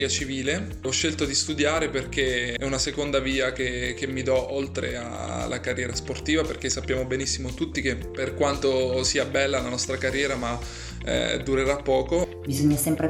civile. Ho scelto di studiare perché è una seconda via che mi do oltre alla carriera sportiva, perché sappiamo benissimo tutti che per quanto sia bella la nostra carriera, ma durerà poco. Bisogna sempre